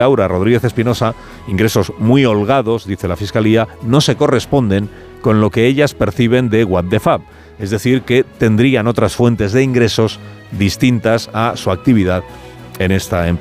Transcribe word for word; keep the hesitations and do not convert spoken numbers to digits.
Laura Rodríguez Espinosa, ingresos muy holgados, dice la Fiscalía, no se corresponden con lo que ellas perciben de What the Fab. Es decir, que tendrían otras fuentes de ingresos distintas a su actividad en esta empresa.